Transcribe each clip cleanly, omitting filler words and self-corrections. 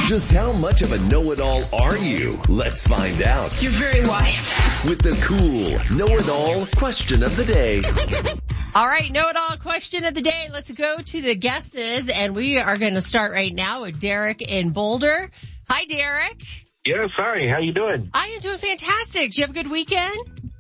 Just how much of a know-it-all are you? Let's find out. You're very wise. With the cool know-it-all question of the day. All right, know-it-all question of the day. Let's go to the guesses, and we are going to start right now with Derek in Boulder. Hi, Derek. Yes, hi. How you doing? I am doing fantastic. Did you have a good weekend?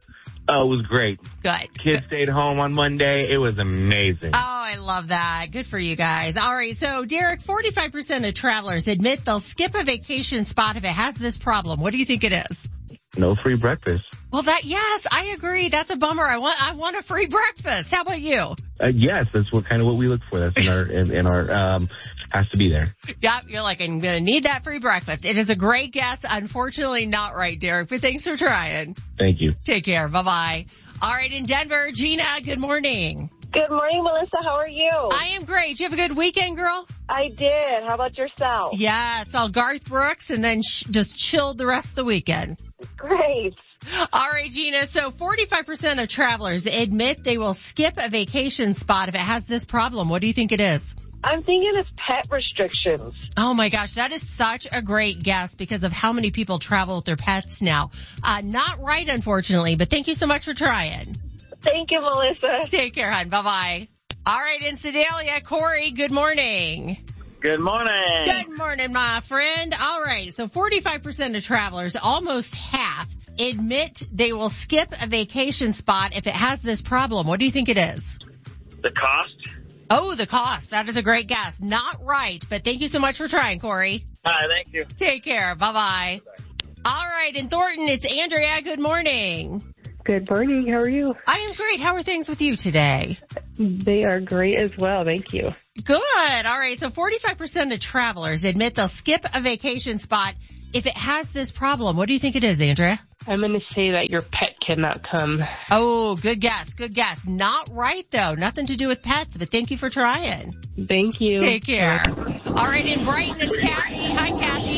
Oh, it was great. Good. Kids stayed home on Monday. It was amazing. Oh, I love that. Good for you guys. All right, so Derek, 45% of travelers admit they'll skip a vacation spot if it has this problem. What do you think it is? No free breakfast. Well, yes, I agree. That's a bummer. I want a free breakfast. How about you? Yes, that's what we look for. That's in our has to be there. Yep, you're like, I'm going to need that free breakfast. It is a great guess. Unfortunately, not right, Derek, but thanks for trying. Thank you. Take care. Bye-bye. All right, in Denver, Gina, good morning. Good morning, Melissa. How are you? I am great. Did you have a good weekend, girl? I did. How about yourself? Yeah, saw Garth Brooks and then just chilled the rest of the weekend. Great. All right, Gina. So 45% of travelers admit they will skip a vacation spot if it has this problem. What do you think it is? I'm thinking it's pet restrictions. Oh my gosh, that is such a great guess because of how many people travel with their pets now. Not right, unfortunately, but thank you so much for trying. Thank you, Melissa. Take care, hon. Bye-bye. All right, in Sedalia, Corey, good morning. Good morning. Good morning, my friend. All right, so 45% of travelers, almost half, admit they will skip a vacation spot if it has this problem. What do you think it is? The cost? Oh, the cost. That is a great guess. Not right, but thank you so much for trying, Corey. Hi, thank you. Take care. Bye-bye. All right, in Thornton, it's Andrea. Good morning. Good morning. How are you? I am great. How are things with you today? They are great as well. Thank you. Good. All right. So 45% of travelers admit they'll skip a vacation spot if it has this problem. What do you think it is, Andrea? I'm going to say that your pet cannot come. Oh, good guess. Good guess. Not right, though. Nothing to do with pets, but thank you for trying. Thank you. Take care. All right. In Brighton, it's Kathy. Hi,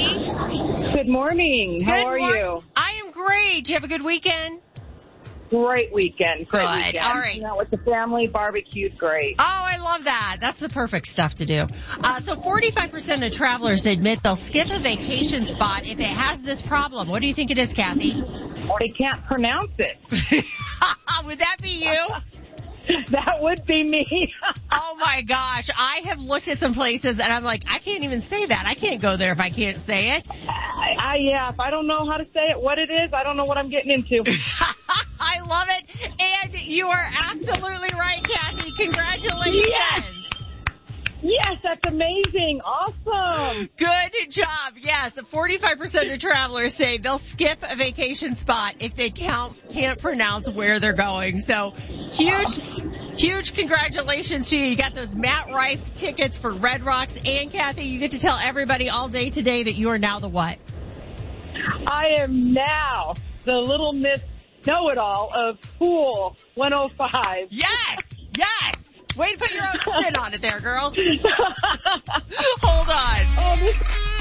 Kathy. Good morning. How are you? I am great. Did you have a good weekend? Great weekend. Good. All right. You know, with the family, barbecued great. Oh, I love that. That's the perfect stuff to do. So 45% of travelers admit they'll skip a vacation spot if it has this problem. What do you think it is, Kathy? They can't pronounce it. Would that be you? That would be me. Oh my gosh. I have looked at some places and I'm like, I can't even say that. I can't go there if I can't say it. Yeah, if I don't know how to say it, what it is, I don't know what I'm getting into. I love it. And you are absolutely right, Kathy. Congratulations. Yes, that's amazing. Awesome. Good job. Yes, 45% of travelers say they'll skip a vacation spot if they can't pronounce where they're going. So huge congratulations to you. You got those Matt Rife tickets for Red Rocks. And Kathy, you get to tell everybody all day today that you are now the what? I am now the Little Miss Know-It-All of Pool 105. Yes. Way to put your own spin on it there, girl. Hold on.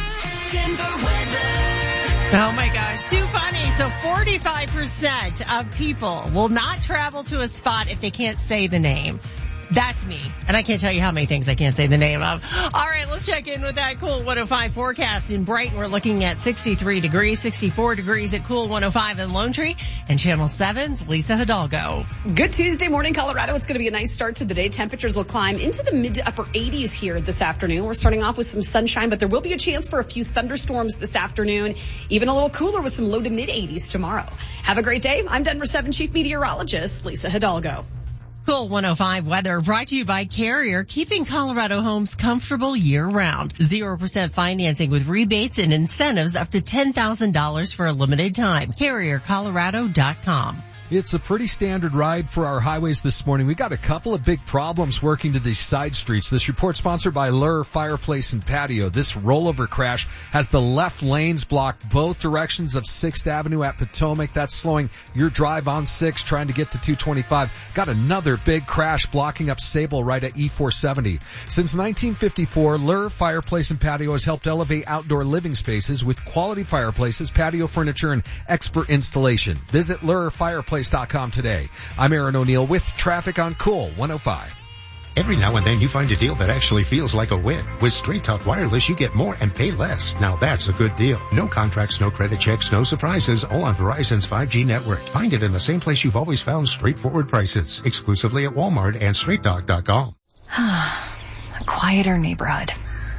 Oh my gosh, too funny. So 45% of people will not travel to a spot if they can't say the name. That's me. And I can't tell you how many things I can't say the name of. All right, let's check in with that Cool 105 forecast. In Brighton, we're looking at 63 degrees, 64 degrees at Cool 105 in Lone Tree. And Channel 7's Lisa Hidalgo. Good Tuesday morning, Colorado. It's going to be a nice start to the day. Temperatures will climb into the mid to upper 80s here this afternoon. We're starting off with some sunshine, but there will be a chance for a few thunderstorms this afternoon. Even a little cooler with some low to mid 80s tomorrow. Have a great day. I'm Denver 7 Chief Meteorologist Lisa Hidalgo. Cool 105 weather brought to you by Carrier, keeping Colorado homes comfortable year-round. 0% financing with rebates and incentives up to $10,000 for a limited time. CarrierColorado.com. It's a pretty standard ride for our highways this morning. We got a couple of big problems working to these side streets. This report sponsored by Lure Fireplace and Patio. This rollover crash has the left lanes blocked both directions of 6th Avenue at Potomac. That's slowing your drive on 6 trying to get to 225. Got another big crash blocking up Sable right at E470. Since 1954, Lure Fireplace and Patio has helped elevate outdoor living spaces with quality fireplaces, patio furniture, and expert installation. Visit LureFireplace.com today. I'm Aaron O'Neill with traffic on Cool 105. Every now and then you find a deal that actually feels like a win. With Straight Talk Wireless, you get more and pay less. Now that's a good deal. No contracts, no credit checks, no surprises, all on Verizon's 5G network. Find it in the same place you've always found straightforward prices, exclusively at Walmart and StraightTalk.com. A quieter neighborhood.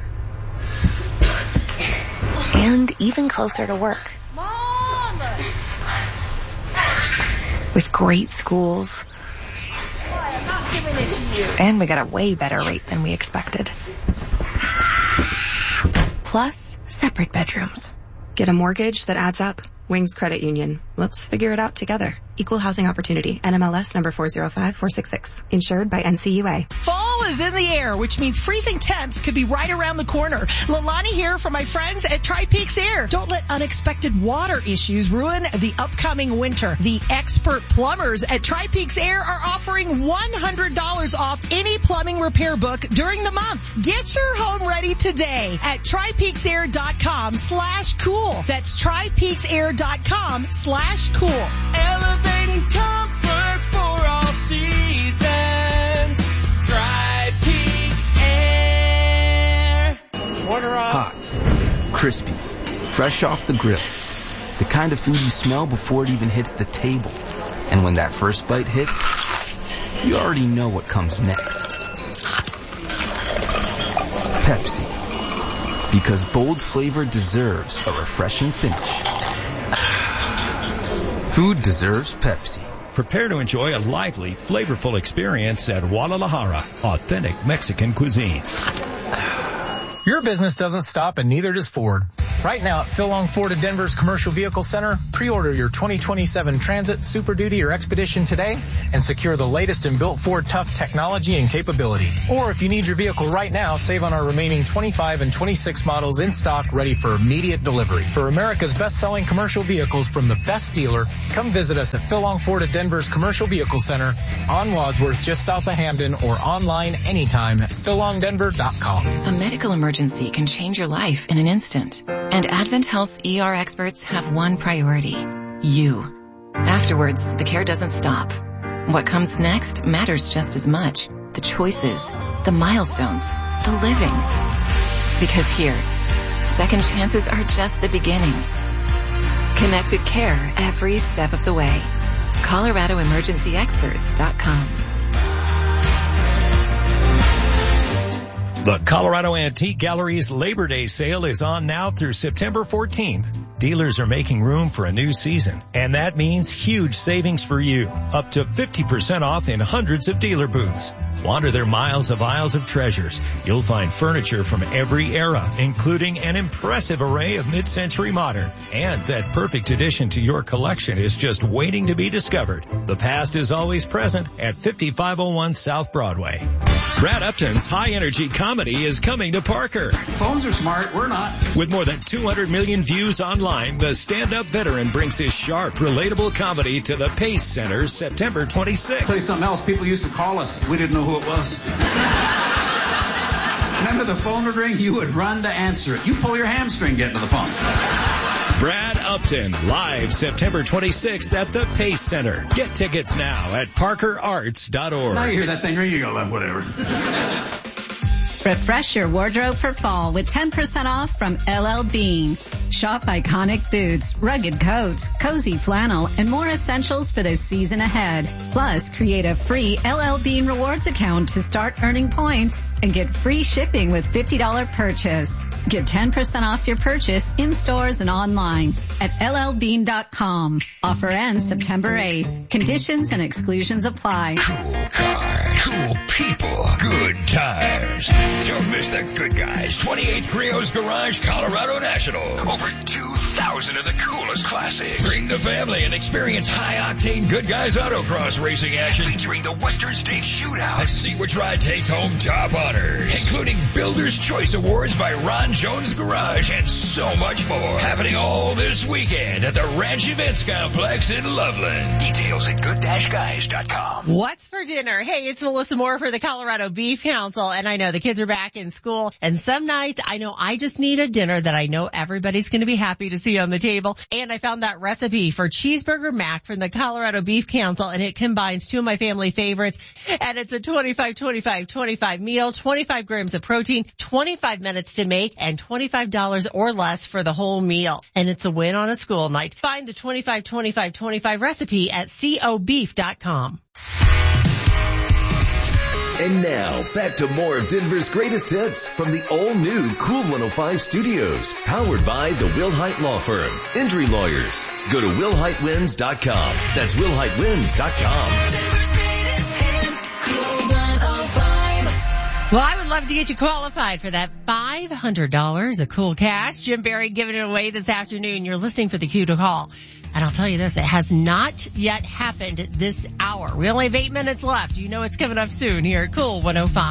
And even closer to work. Mom! With great schools. I'm not giving it to you. And we got a way better rate than we expected. Plus, separate bedrooms. Get a mortgage that adds up. Wings Credit Union. Let's figure it out together. Equal housing opportunity. NMLS number 405466. Insured by NCUA. Fall is in the air, which means freezing temps could be right around the corner. Lalani here for my friends at Tri-Peaks Air. Don't let unexpected water issues ruin the upcoming winter. The expert plumbers at Tri-Peaks Air are offering $100 off any plumbing repair book during the month. Get your home ready today at TriPeaksAir.com/cool. That's TriPeaksAir.com/cool. Elevating comfort for all seasons. Tri-Peaks Air. Hot, crispy, fresh off the grill. The kind of food you smell before it even hits the table. And when that first bite hits, you already know what comes next. Pepsi. Because bold flavor deserves a refreshing finish. Food deserves Pepsi. Prepare to enjoy a lively, flavorful experience at Guadalajara, authentic Mexican cuisine. Your business doesn't stop, and neither does Ford. Right now at Phil Long Ford of Denver's Commercial Vehicle Center, pre-order your 2027 Transit, Super Duty, or Expedition today and secure the latest in built Ford tough technology and capability. Or if you need your vehicle right now, save on our remaining 25 and 26 models in stock ready for immediate delivery. For America's best-selling commercial vehicles from the best dealer, come visit us at Phil Long Ford of Denver's Commercial Vehicle Center on Wadsworth, just south of Hamden, or online anytime at phillongdenver.com. A medical emergency can change your life in an instant. And Advent Health's ER experts have one priority: you. Afterwards, the care doesn't stop. What comes next matters just as much. The choices, the milestones, the living. Because here, second chances are just the beginning. Connected care every step of the way. ColoradoEmergencyExperts.com. The Colorado Antique Gallery's Labor Day sale is on now through September 14th. Dealers are making room for a new season, and that means huge savings for you. Up to 50% off in hundreds of dealer booths. Wander their miles of aisles of treasures. You'll find furniture from every era, including an impressive array of mid-century modern. And that perfect addition to your collection is just waiting to be discovered. The past is always present at 5501 South Broadway. Brad Upton's high-energy comedy is coming to Parker. Phones are smart, we're not. With more than 200 million views online, the stand-up veteran brings his sharp, relatable comedy to the Pace Center September 26th. Tell you something else, people used to call us. We didn't know who it was. Remember, the phone would ring, you would run to answer it. You pull your hamstring getting to the phone. Brad Upton, live September 26th at the Pace Center. Get tickets now at parkerarts.org. Now you hear that thing ring, you go, whatever. Refresh your wardrobe for fall with 10% off from LL Bean. Shop iconic boots, rugged coats, cozy flannel, and more essentials for the season ahead. Plus, create a free LL Bean rewards account to start earning points and get free shipping with $50 purchase. Get 10% off your purchase in stores and online at llbean.com. Offer ends September 8th. Conditions and exclusions apply. Cool cars, cool people, good tires. Don't miss the Good Guys 28th Griot's Garage Colorado National. Over 2,000 of the coolest classics. Bring the family and experience high-octane Good Guys autocross racing action featuring the Western States Shootout. And see which ride takes home top honors, including Builder's Choice Awards by Ron Jones Garage and so much more. Happening all this weekend at the Ranch Events Complex in Loveland. Details at good-guys.com. What's for dinner? Hey, it's Melissa Moore for the Colorado Beef Council, and I know the kids are back in school, and some nights I know I just need a dinner that I know everybody's going to be happy to see on the table. And I found that recipe for cheeseburger mac from the Colorado Beef Council, and it combines two of my family favorites. And it's a 25-25-25 meal, 25 grams of protein, 25 minutes to make, and $25 or less for the whole meal. And it's a win on a school night. Find the 25-25-25 recipe at cobeef.com. And now, back to more of Denver's greatest hits from the all-new Cool 105 Studios, powered by the Wilhite Law Firm. Injury lawyers. Go to WilhiteWins.com. That's WilhiteWins.com. Well, I would love to get you qualified for that $500 of cool cash. Jim Barry giving it away this afternoon. You're listening for the Q to Call. And I'll tell you this, it has not yet happened this hour. We only have 8 minutes left. You know it's coming up soon here at Cool 105.